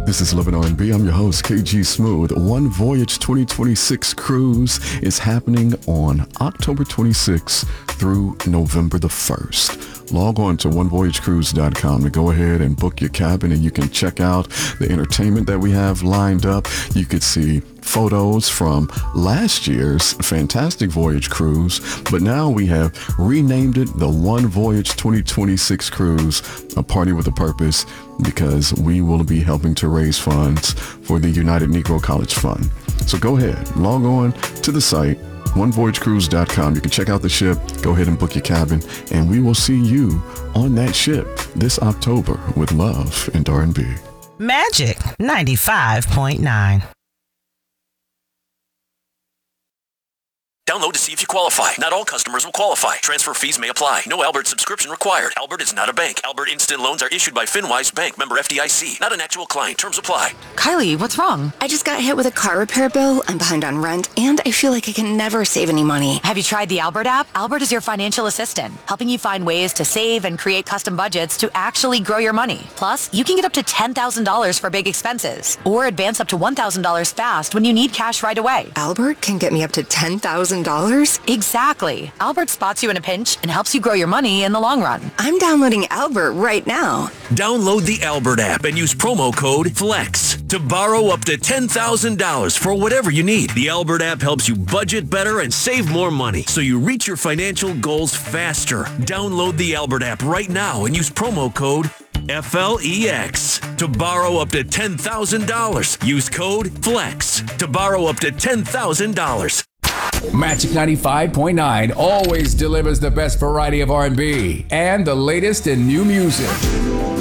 This is Love and R&B. I'm your host, KG Smooth. One Voyage 2026 cruise is happening on October 26th through November the 1st. Log on to onevoyagecruise.com to go ahead and book your cabin, and you can check out the entertainment that we have lined up. You could see photos from last year's fantastic voyage cruise, but now we have renamed it the One Voyage 2026 Cruise, a party with a purpose, because we will be helping to raise funds for the United Negro College Fund. So go ahead, log on to the site, onevoyagecruise.com. You can check out the ship, go ahead and book your cabin, and we will see you on that ship this October with Love and R&B. Magic 95.9. Download to see if you qualify. Not all customers will qualify. Transfer fees may apply. No Albert subscription required. Albert is not a bank. Albert Instant Loans are issued by FinWise Bank, member FDIC. Not an actual client. Terms apply. Kylie, what's wrong? I just got hit with a car repair bill. I'm behind on rent, and I feel like I can never save any money. Have you tried the Albert app? Albert is your financial assistant, helping you find ways to save and create custom budgets to actually grow your money. Plus, you can get up to $10,000 for big expenses, or advance up to $1,000 fast when you need cash right away. Albert can get me up to $10,000? Exactly. Albert spots you in a pinch and helps you grow your money in the long run. I'm downloading Albert right now. Download the Albert app and use promo code FLEX to borrow up to $10,000 for whatever you need. The Albert app helps you budget better and save more money so you reach your financial goals faster. Download the Albert app right now and use promo code FLEX to borrow up to $10,000. Use code FLEX to borrow up to $10,000. Magic 95.9 always delivers the best variety of R&B and the latest in new music.